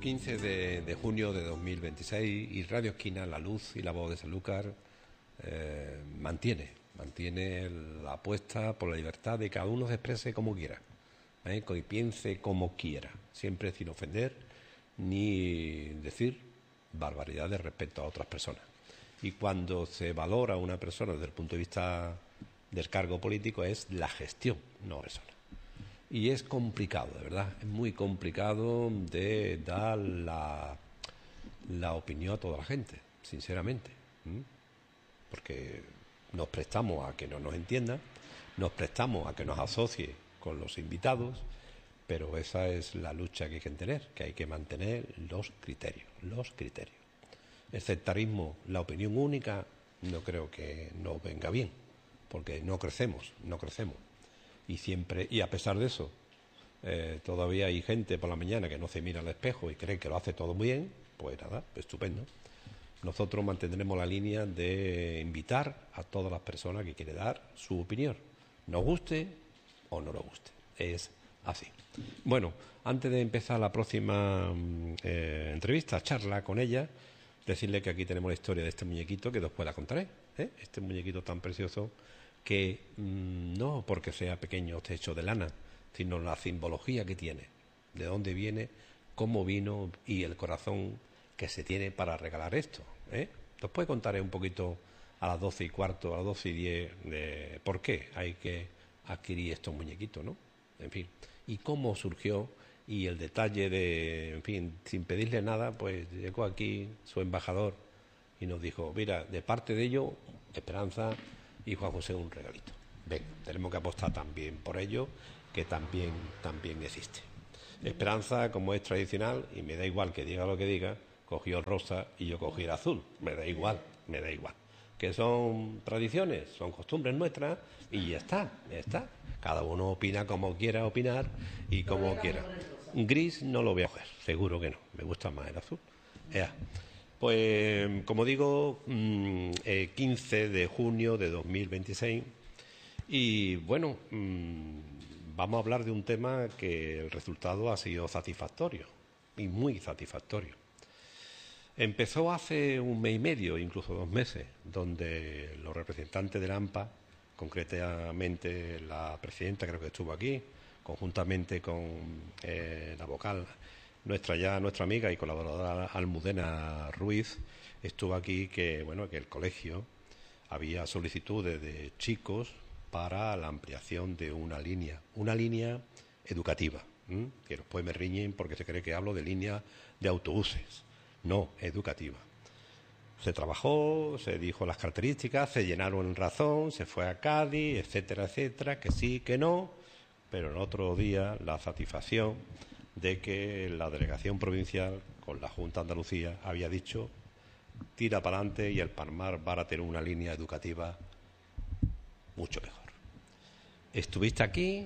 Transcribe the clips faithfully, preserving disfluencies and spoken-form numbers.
quince de, de junio de dos mil veintiséis y Radio Esquina, La Luz y la Voz de Sanlúcar eh, mantiene, mantiene la apuesta por la libertad de que cada uno se exprese como quiera, ¿eh? y piense como quiera, siempre sin ofender ni decir barbaridades respecto a otras personas. Y cuando se valora a una persona desde el punto de vista del cargo político es la gestión, no persona. Y es complicado, de verdad, es muy complicado de dar la, la opinión a toda la gente, sinceramente. ¿Mm? Porque nos prestamos a que no nos entiendan, nos prestamos a que nos asocie con los invitados, pero esa es la lucha que hay que tener, que hay que mantener los criterios, los criterios. El sectarismo, la opinión única, no creo que nos venga bien, porque no crecemos, no crecemos. Y siempre, y a pesar de eso, eh, todavía hay gente por la mañana que no se mira al espejo y cree que lo hace todo muy bien, pues nada, estupendo. Nosotros mantendremos la línea de invitar a todas las personas que quieren dar su opinión, nos guste o no nos guste, es así. Bueno, antes de empezar la próxima eh, entrevista, charla con ella, decirle que aquí tenemos la historia de este muñequito que después la contaré, ¿eh? Este muñequito tan precioso que mmm, no porque sea pequeño, esté hecho de lana, sino la simbología que tiene, de dónde viene, cómo vino y el corazón que se tiene para regalar esto, ¿eh? Después contaré un poquito a las doce y cuarto, a las doce y diez de por qué hay que adquirir estos muñequitos, ¿no? En fin, y cómo surgió y el detalle de, en fin, sin pedirle nada, pues llegó aquí su embajador y nos dijo, mira, de parte de ello, Esperanza y Juan José un regalito. Ven, tenemos que apostar también por ello, que también, también existe. Esperanza, como es tradicional, y me da igual que diga lo que diga, cogió el rosa y yo cogí el azul. Me da igual, me da igual. Que son tradiciones, son costumbres nuestras y ya está, ya está. Cada uno opina como quiera opinar y como quiera. Gris no lo voy a coger, seguro que no. Me gusta más el azul. Ya. Pues, como digo, eh, quince de junio de dos mil veintiséis y, bueno, mmm, vamos a hablar de un tema que el resultado ha sido satisfactorio y muy satisfactorio. Empezó hace un mes y medio, incluso dos meses, donde los representantes de la AMPA, concretamente la presidenta creo que estuvo aquí, conjuntamente con eh, la vocal, nuestra ya nuestra amiga y colaboradora Almudena Ruiz, estuvo aquí que bueno que el colegio había solicitudes de chicos para la ampliación de una línea, una línea educativa, ¿m? Que después me riñen porque se cree que hablo de línea de autobuses, no, educativa. Se trabajó, se dijo las características, se llenaron en razón, se fue a Cádiz, etcétera, etcétera, que sí, que no, pero el otro día la satisfacción de que la delegación provincial con la Junta de Andalucía había dicho tira para adelante y el Palmar va a tener una línea educativa mucho mejor. Estuviste aquí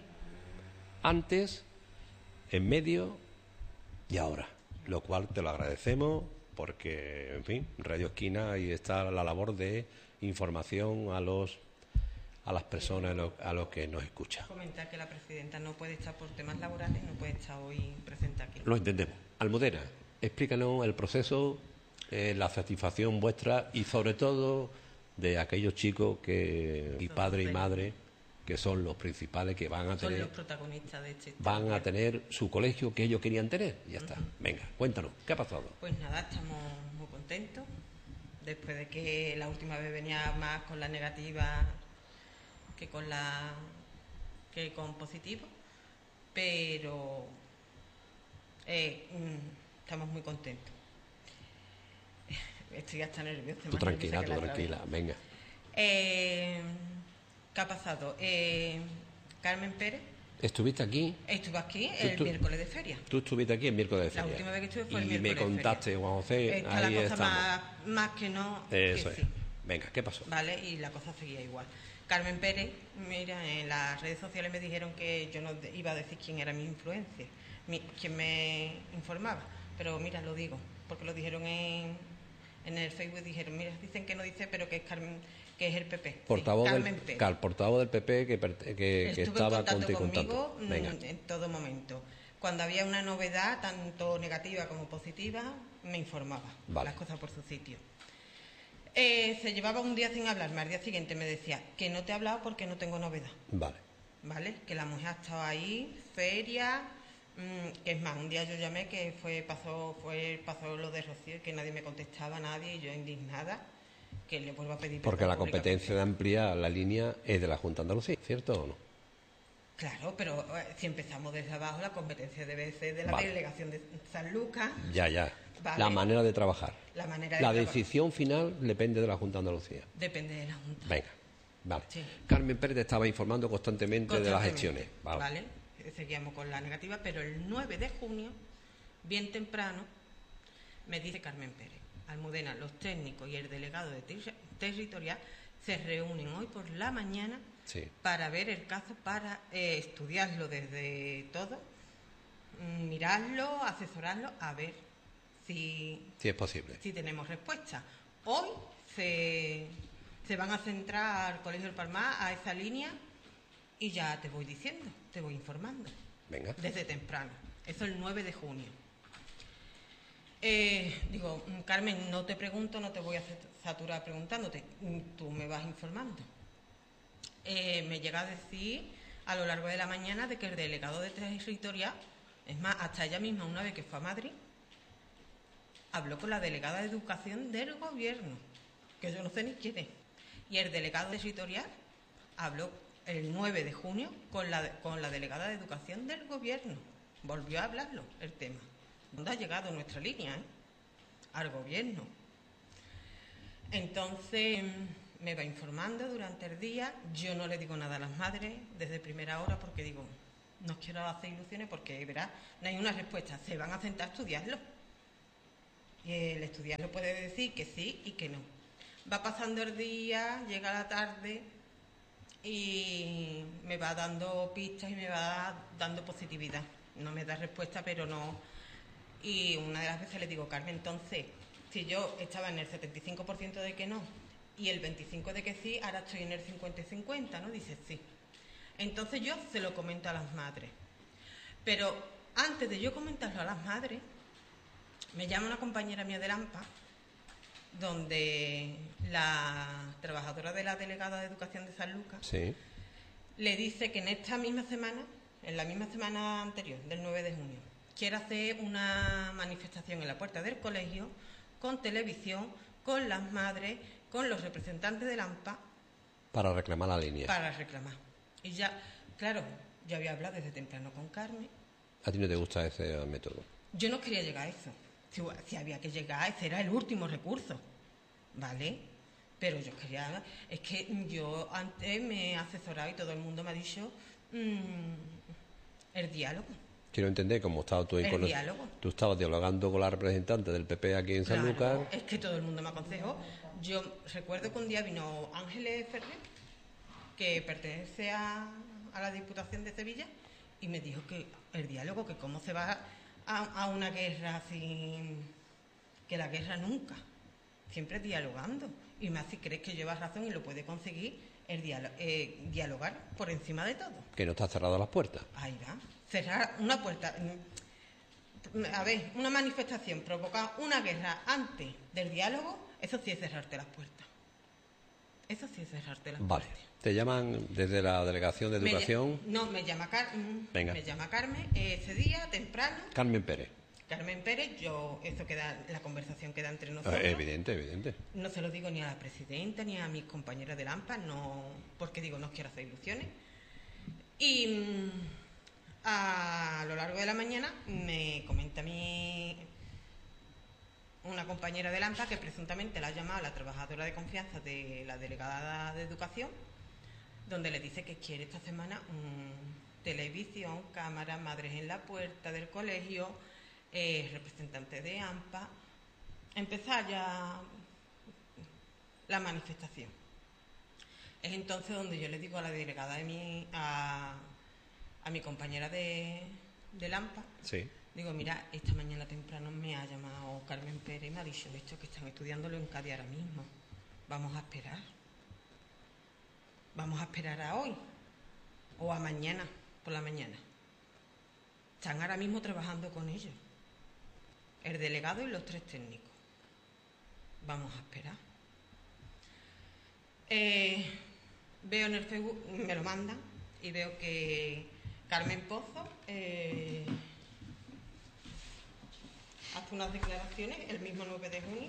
antes, en medio y ahora, lo cual te lo agradecemos porque, en fin, Radio Esquina, ahí está la labor de información a los a las personas, a los, a los que nos escuchan. Comentar que la presidenta no puede estar por temas laborales, no puede estar hoy presente aquí. Lo entendemos. Almudena, explícanos el proceso, eh, la satisfacción vuestra y sobre todo de aquellos chicos que y padre y madre que son los principales que van a tener, son los protagonistas de este van a tener su colegio que ellos querían tener. Ya está. Uh-huh. Venga, cuéntanos, ¿qué ha pasado? Pues nada, estamos muy contentos. Después de que la última vez venía más con la negativa que con la que con positivo, pero eh, estamos muy contentos. Estoy hasta nerviosa. Tú tranquila, tú tranquila, venga. Eh, ¿Qué ha pasado? Eh, Carmen Pérez. ¿Estuviste aquí? Estuve aquí el tú, miércoles de feria. Tú estuviste aquí el miércoles de feria. La última vez que estuve fue y el miércoles me contaste, de feria. Juan José, Está ahí la cosa estamos. Más, más que no. Eso que es. Sí. Venga, ¿qué pasó? Vale, y la cosa seguía igual. Carmen Pérez, mira, en las redes sociales me dijeron que yo no iba a decir quién era mi influencia, mi, quién me informaba, pero mira, lo digo, porque lo dijeron en, en el Facebook, dijeron, mira, dicen que no dice, pero que es Carmen, que es el P P. Portavoz, sí, del, Carmen P. portavoz del P P que, que, que estaba conmigo contigo. en todo momento. Cuando había una novedad, tanto negativa como positiva, me informaba. Vale. Las cosas por su sitio. Eh, se llevaba un día sin hablarme, al día siguiente me decía que no te he hablado porque no tengo novedad. Vale. ¿Vale? Que la mujer estaba ahí, feria, mmm, que es más, un día yo llamé que fue pasó fue pasó lo de Rocío y que nadie me contestaba, nadie, y yo indignada, que le vuelvo a pedir perdón Porque la competencia de ampliar la línea es de la Junta de Andalucía, ¿cierto o no? Claro, pero eh, si empezamos desde abajo, la competencia debe ser de la Vale. delegación de San Lucas. Ya, ya. Vale. La manera de trabajar. La manera de La trabajar. decisión final depende de la Junta de Andalucía. Depende de la Junta. Venga, vale. Sí. Carmen Pérez te estaba informando constantemente, de las Constantemente, gestiones. Vale. Vale. Eh, Seguíamos con la negativa, pero el nueve de junio, bien temprano, me dice Carmen Pérez, Almudena, los técnicos y el delegado de ter territorial se reúnen hoy por la mañana Sí. para ver el caso, para eh, estudiarlo desde todo, mm, mirarlo, asesorarlo, a ver si, Si es posible. si tenemos respuesta. Hoy se, se van a centrar al Colegio del Palmar, a esa línea, y ya te voy diciendo, te voy informando. Venga. Desde temprano. Eso el nueve de junio. Eh, digo, Carmen, no te pregunto, no te voy a saturar preguntándote, tú me vas informando. Eh, me llega a decir a lo largo de la mañana de que el delegado de territorial, es más, hasta ella misma una vez que fue a Madrid, habló con la delegada de educación del gobierno, que yo no sé ni quién es, y el delegado territorial habló el nueve de junio con la, con la delegada de educación del gobierno, volvió a hablarlo el tema. ¿Dónde ha llegado nuestra línea? ¿Eh? Al gobierno. Entonces me va informando durante el día. Yo no le digo nada a las madres desde primera hora porque digo, no os quiero hacer ilusiones porque, verás, no hay una respuesta. Se van a sentar a estudiarlo. Y el estudiarlo puede decir que sí y que no. Va pasando el día, llega la tarde y me va dando pistas y me va dando positividad. No me da respuesta, pero no... Y una de las veces le digo, Carmen, entonces, si yo estaba en el setenta y cinco por ciento de que no y el veinticinco por ciento de que sí, ahora estoy en el cincuenta y cincuenta, ¿no? Dice, sí. Entonces yo se lo comento a las madres. Pero antes de yo comentarlo a las madres, me llama una compañera mía de Lampa, donde la trabajadora de la delegada de Educación de San Lucas Sí. le dice que en esta misma semana, en la misma semana anterior, del nueve de junio, quiere hacer una manifestación en la puerta del colegio, con televisión, con las madres, con los representantes de Lampa. Para reclamar la línea. Para reclamar. Y ya, claro, yo había hablado desde temprano con Carmen. ¿A ti no te gusta ese método? Yo no quería llegar a eso. Si, si había que llegar, ese era el último recurso. ¿Vale? Pero yo quería... Es que yo antes me he asesorado y todo el mundo me ha dicho mmm, el diálogo. Quiero entender cómo estabas tú ahí El con los- diálogo. Tú estabas dialogando con la representante del P P aquí en San Claro, Lucas. es que todo el mundo me aconsejó. Yo recuerdo que un día vino Ángeles Ferrer, que pertenece a, a la Diputación de Sevilla, y me dijo que el diálogo, que cómo se va a, a una guerra sin... que la guerra nunca, siempre dialogando. Y me hace creer que llevas razón y lo puede conseguir el diálogo, eh, dialogar por encima de todo. Que no está cerrado las puertas. Ahí va. Cerrar una puerta. A ver, una manifestación, provocar una guerra antes del diálogo, eso sí es cerrarte las puertas. Eso sí es cerrarte las Vale. puertas. Te llaman desde la Delegación de Me ll- Educación. no, me llama, Car mm, Venga. me llama Carmen ese día, temprano. Carmen Pérez. Carmen Pérez, yo, eso queda, la conversación queda entre nosotros. Eh, evidente, evidente. No se lo digo ni a la presidenta ni a mis compañeras de Lampa, no, porque digo, no quiero hacer ilusiones. Y mm, a lo largo de la mañana me comenta mi una compañera de Lampa que presuntamente la ha llamado la trabajadora de confianza de la delegada de Educación, donde le dice que quiere esta semana mm, televisión, cámara, madres en la puerta del colegio, eh, representantes de AMPA, empezar ya la manifestación. Es entonces donde yo le digo a la delegada de mi, a, a mi compañera de, de Lampa, Sí. digo, mira, esta mañana temprano me ha llamado Carmen Pérez y me ha dicho esto, que están estudiándolo en Cádiz ahora mismo. Vamos a esperar. Vamos a esperar a hoy o a mañana, por la mañana. Están ahora mismo trabajando con ellos. El delegado y los tres técnicos. Vamos a esperar. Eh, veo en el Facebook, me lo mandan, y veo que Carmen Pozo eh, hace unas declaraciones el mismo nueve de junio.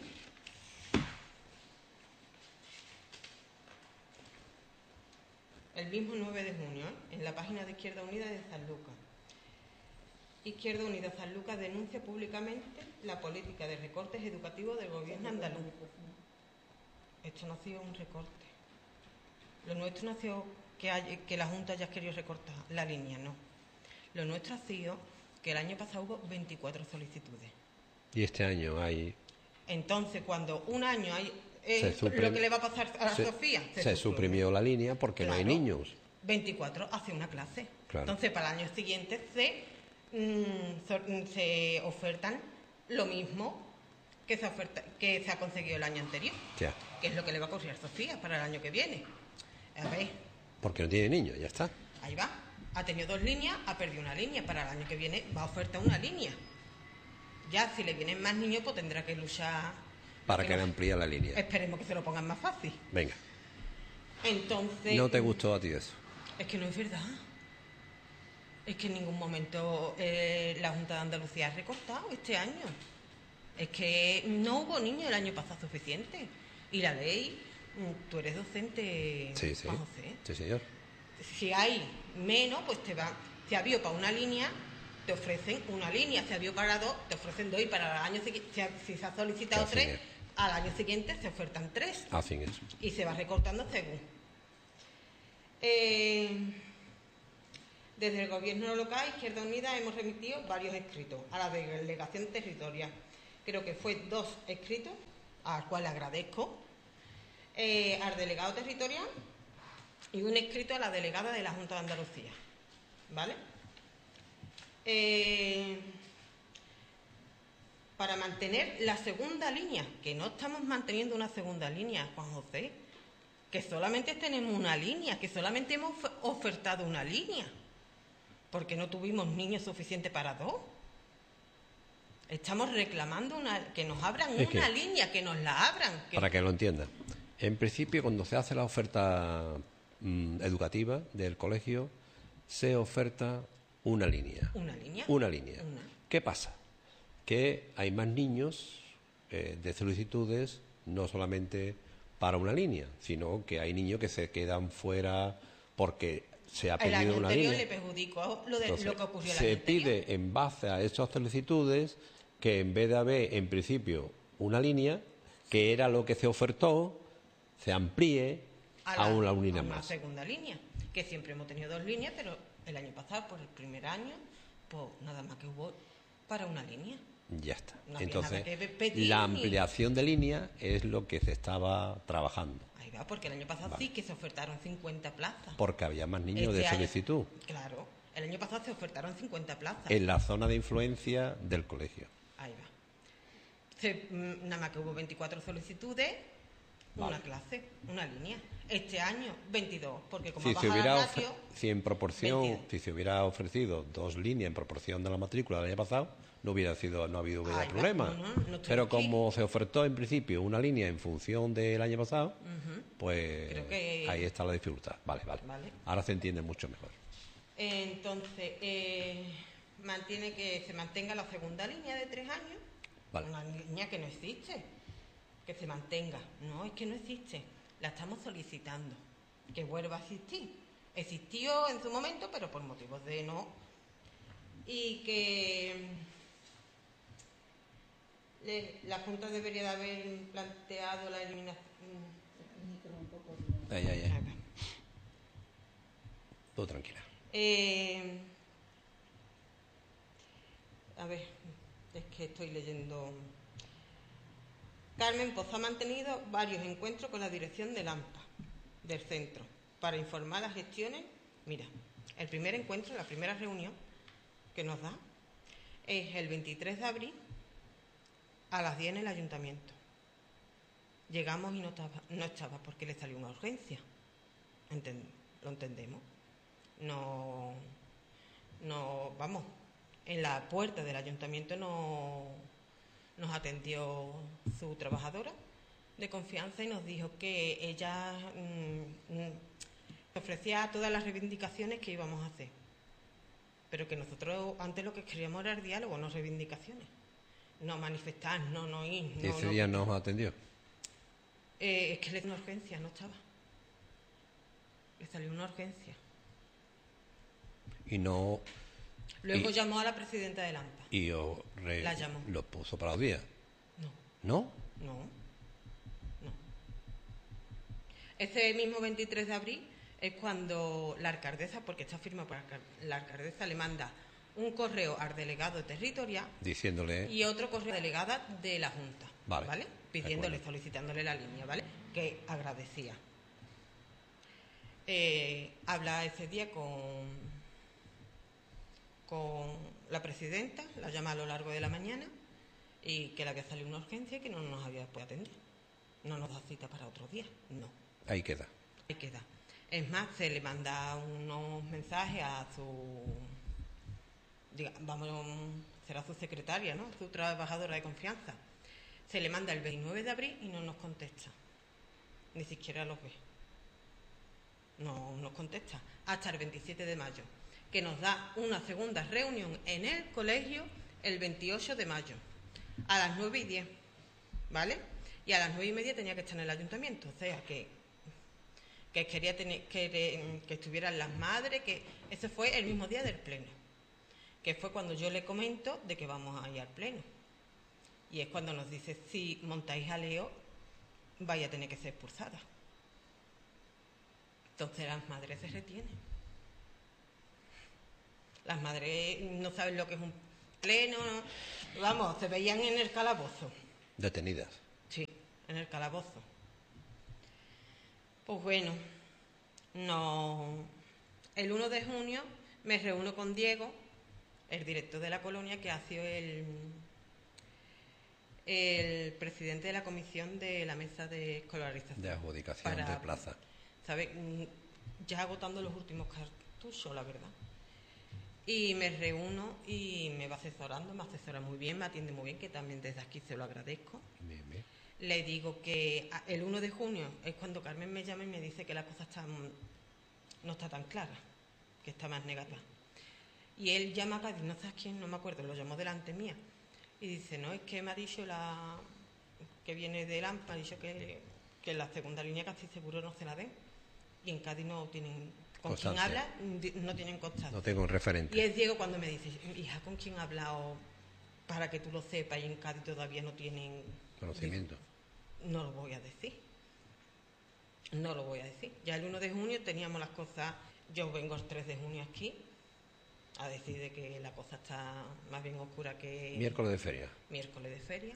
El mismo nueve de junio, ¿eh? En la página de Izquierda Unida de Sanlúcar. Izquierda Unida Sanlúcar denuncia públicamente la política de recortes educativos del gobierno andaluz. Esto no ha sido un recorte. Lo nuestro no ha sido que, hay, que la Junta haya querido recortar la línea, no. Lo nuestro ha sido que el año pasado hubo veinticuatro solicitudes. Y este año hay... Entonces, cuando un año hay... Eh, suprim... lo que le va a pasar a la se, Sofía... Se, se suprimió la línea porque claro, no hay niños. veinticuatro hace una clase. Claro. Entonces, para el año siguiente se, mm, se ofertan lo mismo que se, oferta, que se ha conseguido el año anterior. Ya. Que es lo que le va a ocurrir a Sofía para el año que viene. A ver. Porque no tiene niños, ya está. Ahí va. Ha tenido dos líneas, ha perdido una línea. Para el año que viene va a ofertar una línea. Ya, si le vienen más niños, pues tendrá que luchar... Para que le amplíe la línea. Esperemos que se lo pongan más fácil. Venga. Entonces... ¿No te gustó a ti eso? Es que no es verdad. Es que en ningún momento eh, la Junta de Andalucía ha recortado este año. Es que no hubo niños el año pasado suficiente. Y la ley, tú eres docente, sí, sí. Juan José. Sí, señor. Si hay menos, pues te va... Si ha habido para una línea, te ofrecen una línea. Si ha habido para dos, te ofrecen dos. Y para el año siguiente, si, si se ha solicitado tres, es. al año siguiente se ofertan tres. Hacen eso. Y se va recortando según. Eh, desde el Gobierno local, Izquierda Unida, hemos remitido varios escritos a la delegación territorial. Creo que fue dos escritos, al cual le agradezco, eh, al delegado territorial y un escrito a la delegada de la Junta de Andalucía. ¿Vale? Eh, para mantener la segunda línea, que no estamos manteniendo una segunda línea, Juan José, que solamente tenemos una línea, que solamente hemos ofertado una línea, porque no tuvimos niños suficientes para dos. Estamos reclamando una, que nos abran es una que, línea, que nos la abran. Que... Para que lo entiendan. En principio, cuando se hace la oferta mmm, educativa del colegio, se oferta una línea. ¿Una línea? Una línea. Una. ¿Qué pasa? Que hay más niños eh, de solicitudes, no solamente para una línea, sino que hay niños que se quedan fuera porque se ha pedido una línea. El año anterior le perjudicó lo, de, Entonces, lo que ocurrió el se año pide anterior. En base a esas solicitudes que en vez de haber en principio una línea, que era lo que se ofertó, se amplíe a, la, a una línea a una más. segunda línea, que siempre hemos tenido dos líneas, pero el año pasado, por el primer año, pues nada más que hubo para una línea. Ya está. No Entonces, pedir, la ampliación ni... de línea es lo que se estaba trabajando. Ahí va, porque el año pasado vale. sí que se ofertaron cincuenta plazas. Porque había más niños este de solicitud. Año, claro, el año pasado se ofertaron cincuenta plazas. En la zona de influencia del colegio. Ahí va. Se, nada más que hubo veinticuatro solicitudes, vale. una clase, una línea. Este año, veintidós, porque como si ha se bajado hubiera la ratio, si en proporción, veintidós. Si se hubiera ofrecido dos líneas en proporción de la matrícula del año pasado, no hubiera sido, no ha habido Ay, problema. No, no, no Pero aquí. Como se ofertó en principio una línea en función del año pasado, uh-huh. pues que... ahí está la dificultad. Vale, vale, vale. Ahora se entiende mucho mejor. Entonces, eh, mantiene que se mantenga la segunda línea de tres años, vale. Una línea que no existe, que se mantenga. No, es que no existe. La estamos solicitando, que vuelva a existir. Existió en su momento, pero por motivos de no. Y que le, la Junta debería de haber planteado la eliminación. Ay, ay, ay. Todo tranquila. Eh, a ver, es que estoy leyendo. Carmen Pozo ha mantenido varios encuentros con la dirección del A M P A, del centro, para informar las gestiones. Mira, el primer encuentro, la primera reunión que nos da, es el veintitrés de abril a las diez en el ayuntamiento. Llegamos y no estaba, no estaba porque le salió una urgencia. Entend, lo entendemos. No, no, vamos, en la puerta del ayuntamiento no, nos atendió su trabajadora de confianza y nos dijo que ella mmm, mmm, ofrecía todas las reivindicaciones que íbamos a hacer, pero que nosotros antes lo que queríamos era el diálogo, no reivindicaciones, no manifestar, no, no ir. ¿Y ese día no nos atendió? Eh, es que le dio una urgencia, no estaba. Le salió una urgencia. Y no... Luego y, llamó a la presidenta del A M P A. ¿Y os re, la llamó. lo puso para los días? No. ¿No? No. No. Ese mismo veintitrés de abril es cuando la alcaldesa, porque está firmada por la alcaldesa, le manda un correo al delegado territorial diciéndole y otro correo a la delegada de la Junta, vale, ¿vale? Pidiéndole, solicitándole la línea, ¿vale? Que agradecía. Eh, habla ese día con, con la presidenta, la llama a lo largo de la mañana y que le había salido una urgencia y que no nos había podido atender. No nos da cita para otro día, no. Ahí queda. Ahí queda. Es más, se le manda unos mensajes a su, diga, vamos, será su secretaria, ¿no? Su trabajadora de confianza. Se le manda el veintinueve de abril y no nos contesta. Ni siquiera los ve. No nos contesta. Hasta el veintisiete de mayo, que nos da una segunda reunión en el colegio el veintiocho de mayo, a las nueve y diez, ¿vale? Y a las nueve y media tenía que estar en el ayuntamiento, o sea que que quería tener, que, que estuvieran las madres, que ese fue el mismo día del pleno, que fue cuando yo le comento de que vamos a ir al pleno. Y es cuando nos dice, si montáis a Leo, vaya a tener que ser expulsada. Entonces las madres se retienen. Las madres no saben lo que es un pleno, ¿no? Vamos, se veían en el calabozo. Detenidas. Sí, en el calabozo. Pues bueno, no. El uno de junio me reúno con Diego, el director de la colonia, que ha sido el, el presidente de la comisión de la mesa de escolarización. De adjudicación para, de plaza. ¿Sabe? Ya agotando los últimos cartuchos, la verdad. Y me reúno y me va asesorando, me asesora muy bien, me atiende muy bien, que también desde aquí se lo agradezco. Bien, bien. Le digo que el uno de junio es cuando Carmen me llama y me dice que la cosa está, no está tan clara, que está más negativa. Y él llama a Cádiz, no sabes quién, no me acuerdo, lo llamó delante mía. Y dice, no, es que me ha dicho la que viene del A M P A, ha dicho que, que la segunda línea casi seguro no se la den. Y en Cádiz no tienen, con quien habla, no tienen constancia. No tengo un referente. Y es Diego cuando me dice, hija, ¿con quién ha hablado para que tú lo sepas? Y en Cádiz todavía no tienen conocimiento. No lo voy a decir. No lo voy a decir. Ya el uno de junio teníamos las cosas. Yo vengo el tres de junio aquí a decir de que la cosa está más bien oscura que... Miércoles de feria. Miércoles de feria.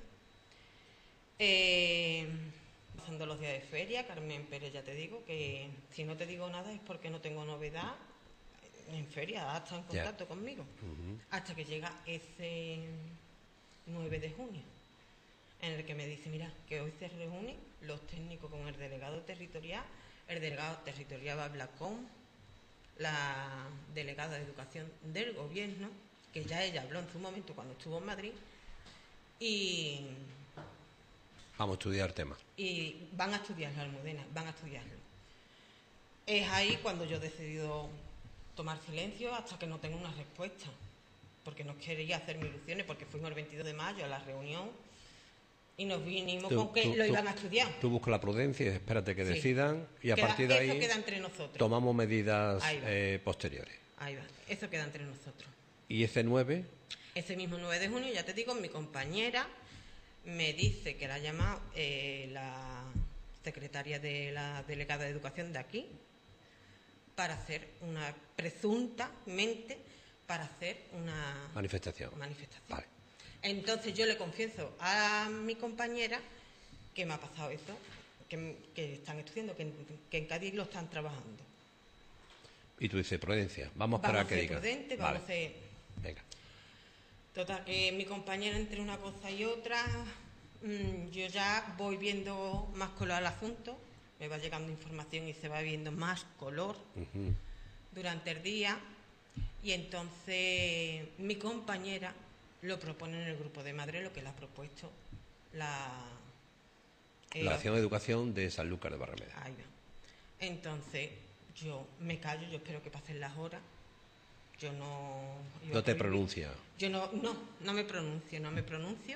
Eh, pasando los días de feria, Carmen Pérez, ya te digo que si no te digo nada es porque no tengo novedad en feria, hasta en contacto yeah. conmigo. Uh-huh. Hasta que llega ese nueve de junio. En el que me dice, mira, que hoy se reúnen los técnicos con el delegado territorial, el delegado territorial va a hablar con la delegada de educación del gobierno, que ya ella habló en su momento cuando estuvo en Madrid, y... Vamos a estudiar el tema. Y van a estudiarlo, Almudena, van a estudiarlo. Es ahí cuando yo he decidido tomar silencio hasta que no tenga una respuesta, porque no quería hacerme ilusiones, porque fuimos el veintidós de mayo a la reunión, y nos vinimos tú, con que tú, lo iban a estudiar. Tú buscas la prudencia y espérate que sí. decidan y a queda, partir de ahí eso queda entre nosotros. Tomamos medidas eh, posteriores. Ahí va, eso queda entre nosotros. ¿Y ese nueve? Ese mismo nueve de junio, ya te digo, mi compañera me dice que la ha llamado eh, la secretaria de la delegada de educación de aquí para hacer una, presuntamente, para hacer una manifestación. manifestación. Vale. Entonces yo le confieso a mi compañera que me ha pasado eso, que, que están estudiando, que, que en Cádiz lo están trabajando. Y tú dices, prudencia, vamos, vamos para que diga. Prudente, vale. Vamos a ser Venga. Total, que mi compañera entre una cosa y otra, mmm, yo ya voy viendo más color al asunto, me va llegando información y se va viendo más color uh-huh. durante el día. Y entonces mi compañera lo propone en el grupo de madres, lo que le ha propuesto la... Eh, la acción de educación de Sanlúcar de Barrameda. Ahí va. Entonces yo me callo, yo espero que pasen las horas. Yo no... No te pronuncia. Yo no, no, no me pronuncio, no me pronuncio.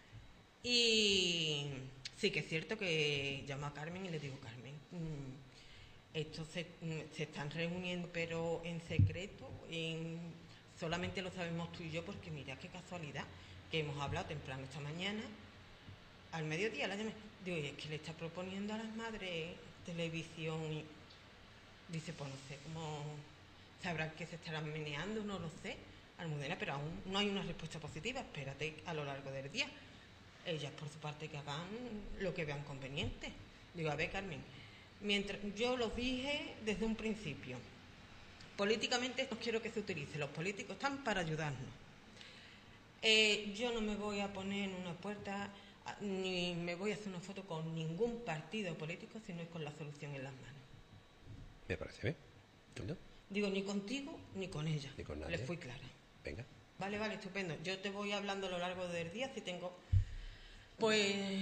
Y sí que es cierto que llamo a Carmen y le digo, Carmen, mmm, estos se, se están reuniendo pero en secreto, en, solamente lo sabemos tú y yo, porque mira qué casualidad, que hemos hablado temprano esta mañana, al mediodía la llamé, digo, y es que le está proponiendo a las madres televisión y dice, pues no sé cómo sabrán que se estarán meneando, no lo sé, Almudena, pero aún no hay una respuesta positiva, espérate a lo largo del día. Ellas por su parte que hagan lo que vean conveniente. Digo, a ver, Carmen, mientras yo los dije desde un principio, políticamente no quiero que se utilice, los políticos están para ayudarnos. Eh, yo no me voy a poner en una puerta ni me voy a hacer una foto con ningún partido político si no es con la solución en las manos. Me parece bien. ¿No? Digo, ni contigo ni con ella. Ni con nadie. Les fui clara. Venga. Vale, vale, estupendo. Yo te voy hablando a lo largo del día si tengo... Pues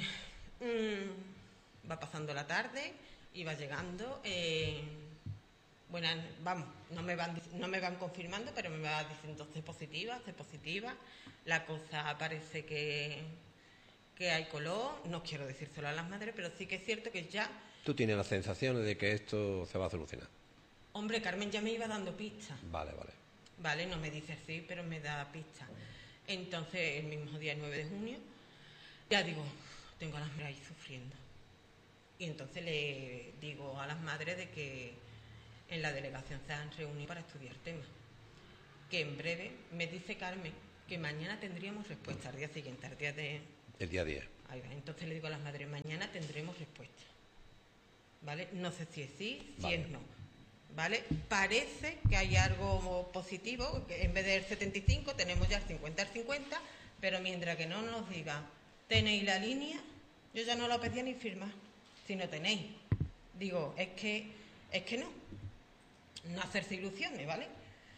mmm, va pasando la tarde y va llegando. Eh, bueno, vamos, no me van no me van confirmando, pero me va diciendo C positiva, C positiva. La cosa parece que, que hay color. No quiero decírselo a las madres, pero sí que es cierto que ya... ¿Tú tienes la sensación de que esto se va a solucionar? Hombre, Carmen ya me iba dando pistas. Vale, vale. Vale, no me dice sí, pero me da pistas. Entonces, el mismo día, el nueve de junio, ya digo, tengo a las madres ahí sufriendo. Y entonces le digo a las madres de que en la delegación se han reunido para estudiar temas. Que en breve, me dice Carmen, que mañana tendríamos respuesta, al día siguiente, al día de... El día a día. Ahí va. Entonces le digo a las madres, mañana tendremos respuesta. ¿Vale? No sé si es sí, si vale. es no. ¿Vale? Parece que hay algo positivo, que en vez del setenta y cinco tenemos ya el cincuenta al cincuenta, pero mientras que no nos diga, tenéis la línea, yo ya no lo pedía ni firmar, si no tenéis. Digo, es que, es que no, no hacerse ilusiones, ¿vale?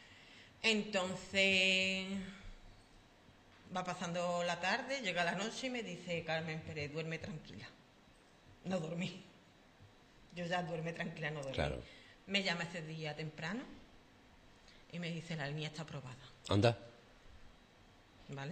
Entonces, va pasando la tarde, llega la noche y me dice Carmen Pérez, duerme tranquila. No dormí. Yo ya duerme tranquila, no dormí. Claro. Me llama ese día temprano y me dice, la línea está aprobada. Anda. ¿Vale?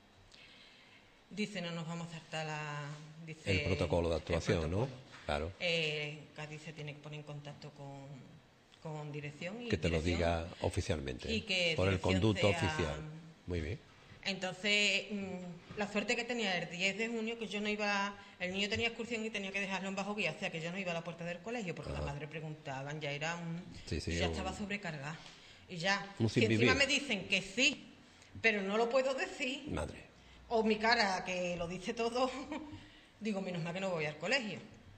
Dice, no nos vamos a saltar la... Dice, el protocolo de actuación, protocolo. ¿No? Claro. Eh, Cádiz se tiene que poner en contacto con, con dirección. Y que te dirección, lo diga oficialmente. Y que por el conducto sea, oficial. Muy bien. Entonces, mmm, la suerte que tenía el diez de junio, que yo no iba, el niño tenía excursión y tenía que dejarlo en bajo guía, o sea que yo no iba a la puerta del colegio, porque ah. las madres preguntaban, ya era un... Sí, sí, ya un, estaba sobrecargada. Y ya, un si encima vivir. Me dicen que sí, pero no lo puedo decir, madre. O mi cara, que lo dice todo, digo, menos mal que no voy al colegio.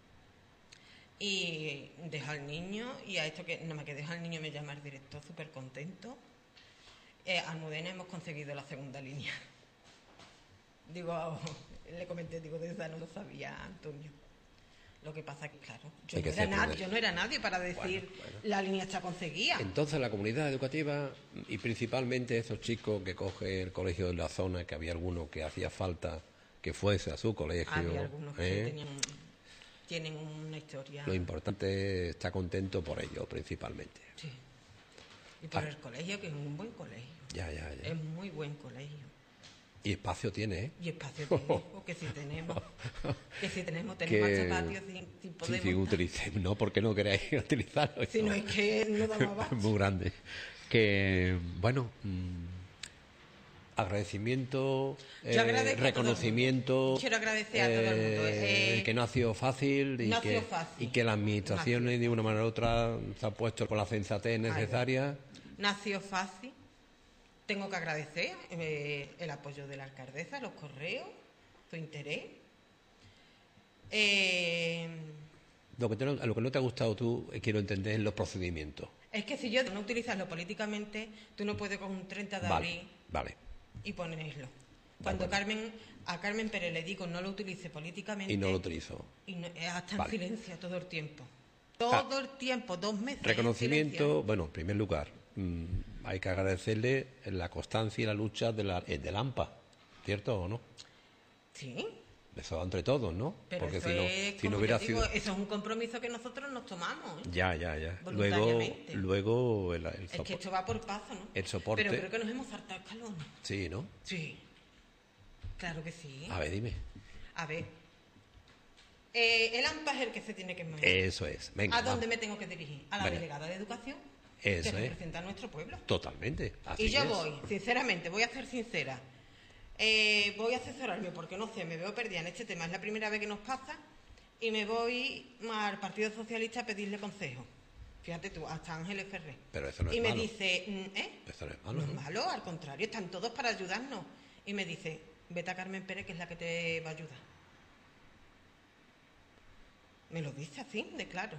Y dejo al niño, y a esto que nada más que dejo al niño me llama el director súper contento. Eh, Almudena hemos conseguido la segunda línea. Digo, oh, le comenté, digo, de esa no lo sabía Antonio. Lo que pasa que, claro, yo, no era, nadie, yo no era nadie para decir bueno, bueno. la línea está conseguida. Entonces la comunidad educativa, y principalmente esos chicos que coge el colegio de la zona, que había alguno que hacía falta que fuese a su colegio. Había algunos ¿eh? que tenían, tienen una historia. Lo importante es estar contento por ellos, principalmente. Sí. Y por ah. el colegio, que es un buen colegio. Ya, ya, ya. Es muy buen colegio. Y espacio tiene, ¿eh? Y espacio tiene, porque si tenemos, que si tenemos, tenemos que... hasta patio sin, sin poder sí, sí, utilicemos, no, porque no queráis utilizarlo. Si no, es que no damos abasto. Muy grande. Que, bueno, mmm, agradecimiento, eh, reconocimiento. Quiero agradecer a todo el mundo. Eh, eh, que no ha sido fácil y, no que, fácil. y que las administraciones, no de una manera u otra, se han puesto con la sensatez necesaria. Ay, no ha sido fácil. Tengo que agradecer eh, el apoyo de la alcaldesa, los correos, su interés. Eh, lo, que te, lo que no te ha gustado tú, eh, quiero entender, es los procedimientos. Es que si yo no utilizarlo políticamente, tú no puedes con un treinta de abril vale, vale. y ponerlo. Cuando Carmen, a Carmen Pérez le digo no lo utilice políticamente... Y no lo utilizó. Y no, hasta vale. en silencio todo el tiempo. Todo ah, el tiempo, dos meses. Reconocimiento, bueno, en primer lugar... Mmm, hay que agradecerle la constancia y la lucha de la, eh, del AMPA, ¿cierto o no? Sí. Eso entre todos, ¿no? Pero Porque eso, si no, es, si no como hubiera te digo, sido... eso es un compromiso que nosotros nos tomamos, ¿eh? Ya, ya, ya. Luego, Voluntariamente. luego el, el, Es que sopo- esto va por paso, ¿no? el soporte... Pero creo que nos hemos saltado escalones. Sí, ¿no? Sí. Claro que sí. A ver, dime. A ver. Eh, el AMPA es el que se tiene que mover. Eso es. Venga, ¿A dónde vamos. me tengo que dirigir? A la Venga. delegada de educación, Eso que es. representa a nuestro pueblo. Totalmente. Así Y yo es. voy, sinceramente, voy a ser sincera. Eh, voy a asesorarme porque no sé, me veo perdida en este tema. Es la primera vez que nos pasa y me voy al Partido Socialista a pedirle consejo. Fíjate tú, hasta Ángeles Ferrer. Pero eso no es y me malo. dice, mm, ¿eh? Eso no es malo, No es ¿no? malo, al contrario, están todos para ayudarnos. Y me dice, vete a Carmen Pérez, que es la que te va a ayudar. Me lo dice así, de claro.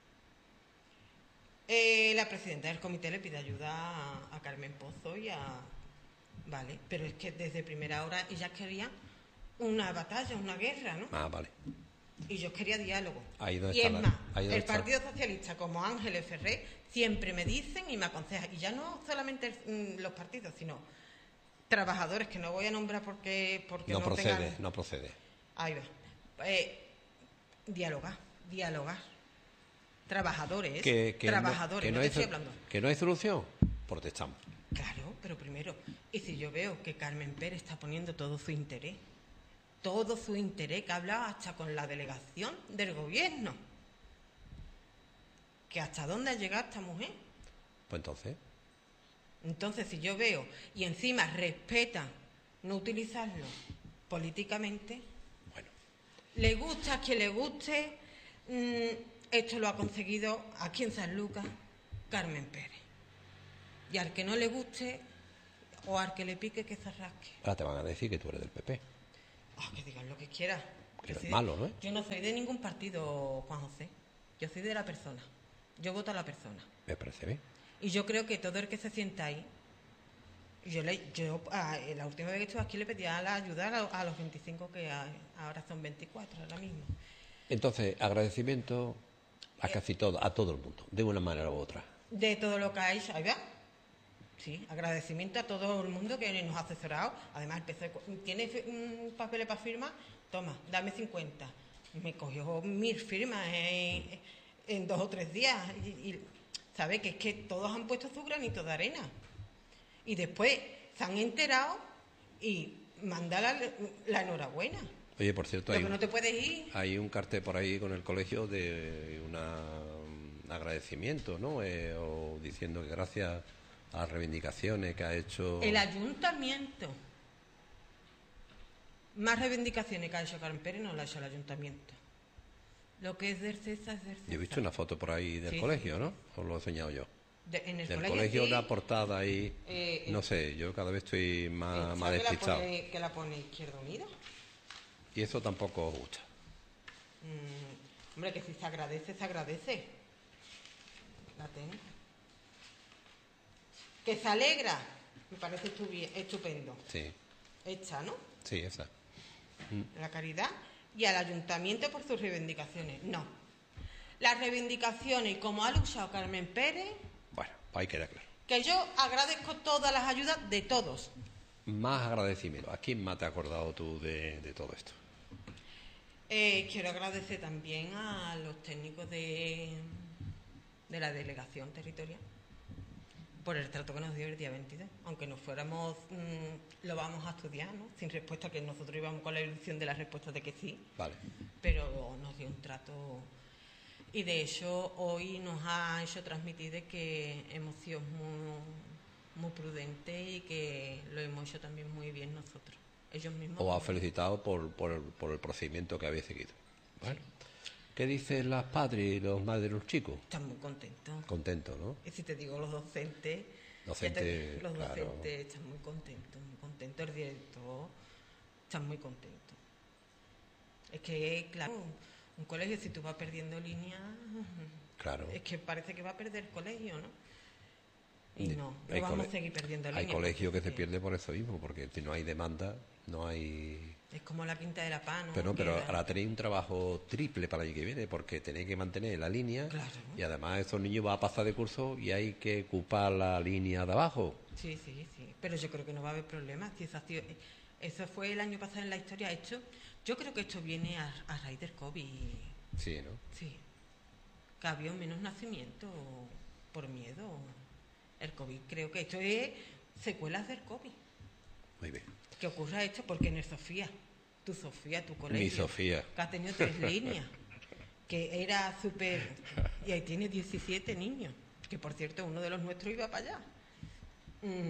Eh, la presidenta del comité le pide ayuda a, a Carmen Pozo y a... Vale, pero es que desde primera hora ellas querían una batalla, una guerra, ¿no? Ah, vale. Y yo quería diálogo. Ahí donde Y está es la- más, ahí donde el está. Partido Socialista como Ángeles Ferrer siempre me dicen y me aconsejan, y ya no solamente el- mm, los partidos, sino trabajadores que no voy a nombrar porque, porque No no, procede, tengan... no procede. Ahí va. Eh, dialogar, dialogar. Trabajadores, Que, que trabajadores, no, que no, no te hay, estoy so- hablando. que no hay solución, protestamos. Claro, pero primero, y si yo veo que Carmen Pérez está poniendo todo su interés, todo su interés, que habla hasta con la delegación del gobierno, que hasta dónde ha llegado esta mujer. Pues entonces, Entonces, si yo veo, y encima respeta no utilizarlo políticamente, bueno, le gusta a quien le guste, mm, esto lo ha conseguido aquí en San Lucas Carmen Pérez. Y al que no le guste, o al que le pique, que se rasque. ahora te van a decir que tú eres del P P. Ah, que digan lo que quieran. Que Yo no es soy de- malo, ¿no? Yo no soy de ningún partido, Juan José. Yo soy de la persona. Yo voto a la persona. Me parece bien. Y yo creo que todo el que se sienta ahí, yo, le, yo ah, la última vez que estuve aquí le pedía la ayuda a, a los veinticinco, que a- ahora son veinticuatro, ahora mismo. Entonces, agradecimiento a casi todo, a todo el mundo, de una manera u otra. De todo lo que ha hecho, ahí va. Sí, agradecimiento a todo el mundo que nos ha asesorado. Además, el P C tiene fi- un papel para firmar, toma, dame cincuenta. Me cogió mil firmas en, en dos o tres días. Y, y sabe que es que todos han puesto su granito de arena. Y después se han enterado y mandar la, la enhorabuena. Oye, por cierto, Lo hay, que no te puedes ir. hay un cartel por ahí con el colegio de una, un agradecimiento, ¿no? Eh, o diciendo que gracias a las reivindicaciones que ha hecho... El ayuntamiento. Más reivindicaciones que ha hecho Carmen Pérez no lo ha hecho el ayuntamiento. Lo que es del César es del César. Yo he visto una foto por ahí del Sí, colegio, sí. ¿no? Os lo he enseñado yo. De- en el Del colegio, colegio, sí, la portada ahí, eh, no sé, yo cada vez estoy más, esa más que la despistado. pone- que la pone Izquierda Unida. Y eso tampoco os gusta. Mm, hombre, que si se agradece, se agradece. La tengo. Que se alegra, me parece estuvi- estupendo. Sí, Hecha, ¿no? sí, esa. La caridad y al ayuntamiento por sus reivindicaciones. No. Las reivindicaciones, y como ha luchado Carmen Pérez, Bueno, pues ahí queda claro. que yo agradezco todas las ayudas de todos. Más agradecimiento. ¿A quién más te has acordado tú de, de todo esto? Eh, quiero agradecer también a los técnicos de, de la delegación territorial por el trato que nos dio el día veintidós. Aunque no fuéramos, mmm, lo vamos a estudiar, ¿no? Sin respuesta, que nosotros íbamos con la ilusión de la respuesta de que sí, Vale. pero nos dio un trato. Y de hecho, hoy nos ha hecho transmitir de que hemos sido muy, muy prudentes y que lo hemos hecho también muy bien nosotros. Ellos mismos. Os ha felicitado por, por, el, por el procedimiento que habéis seguido. Bueno. ¿Qué dicen las padres y los madres de los chicos? Están muy contentos. Contentos, ¿no? Y si te digo los docentes, Docentes, ya te- los claro. docentes están muy contentos, muy contentos, el director están muy contentos. Es que, claro, un colegio, si tú vas perdiendo línea, Claro. es que parece que va a perder el colegio, ¿no? Y Di- no, hay no vamos cole- a seguir perdiendo Hay línea. colegios que se porque- pierde por eso mismo, porque si no hay demanda, no hay Es como la Quinta de la Paz, ¿no? Pero, Que pero era- ahora tenéis un trabajo triple para el año que viene, porque tenéis que mantener la línea Claro. y además estos niños van a pasar de curso y hay que ocupar la línea de abajo. Sí, sí, sí. Pero yo creo que no va a haber problemas. Si eso, ha sido- eso fue el año pasado en la historia hecho. Yo creo que esto viene a, a raíz del COVID. Sí, ¿no? Sí. Que había menos nacimiento por miedo. El COVID, creo que esto es secuelas del COVID. Muy bien. Que ocurra esto porque en el Sofía, tu Sofía, tu colegio. Mi Sofía. Que ha tenido tres líneas. Que era súper. Y ahí tiene diecisiete niños. Que por cierto, uno de los nuestros iba para allá. Mm,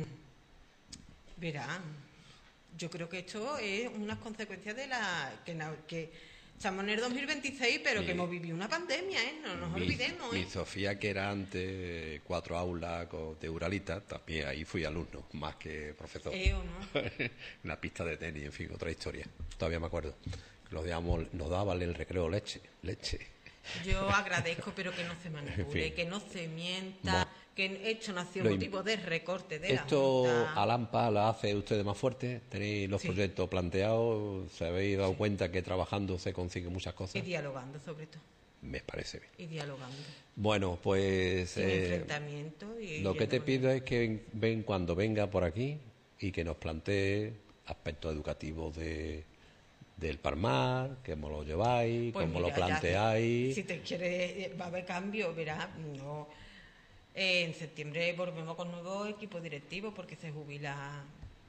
verán, yo creo que esto es unas consecuencias de la. Que, na- que estamos en el dos mil veintiséis, pero Mi- que hemos vivido una pandemia, ¿eh? No nos Mi, olvidemos, mi ¿eh? Sofía, que era antes cuatro aulas con- de Uralita, también ahí fui alumno, más que profesor. Eh, ¿o no? En la pista de tenis, en fin, otra historia. Todavía me acuerdo. Nos, dábamos, nos daban el recreo leche, leche. Yo agradezco, pero que no se manipule, En fin. que no se mienta, Mo- que esto no ha sido Lo im- motivo de recorte de Esto la Junta. a Lampa la hace ustedes más fuerte. Tenéis los Sí. proyectos planteados. Se habéis dado cuenta que trabajando se consiguen muchas Y cosas. dialogando, sobre todo. Me parece bien. Y dialogando. Bueno, pues Sin eh, enfrentamiento. Y lo que te yendo con- pido es que ven, ven cuando venga por aquí y que nos plantee aspectos educativos de, del Parmar, cómo lo lleváis, Pues cómo mira, lo ya, planteáis. Si te quiere, va a haber cambio, verás. No. Eh, en septiembre volvemos con nuevo equipo directivo porque se jubila.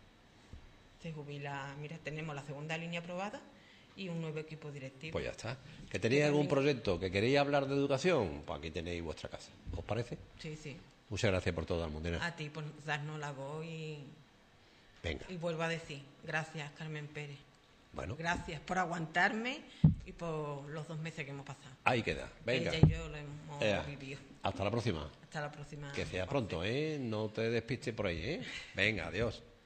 Se jubila. Mira, tenemos la segunda línea aprobada y un nuevo equipo directivo. Pues ya está. ¿Que tenéis Yo algún también. proyecto que queréis hablar de educación? Pues aquí tenéis vuestra casa. ¿Os parece? Sí, sí. Muchas gracias por todo, Almudena. A ti por darnos la voz y, Venga. y vuelvo a decir, gracias Carmen Pérez. Bueno, Gracias por aguantarme y por los dos meses que hemos pasado. ahí queda. Venga. Ella y yo lo hemos Ea. vivido. Hasta la próxima. Hasta la próxima. Que sea pronto, ¿eh? No te despistes por ahí, ¿eh? Venga, adiós.